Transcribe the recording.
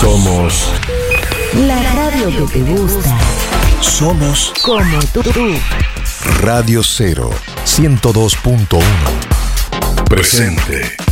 Somos la radio que te gusta. Somos Como tú. Radio 0 102.1 presente.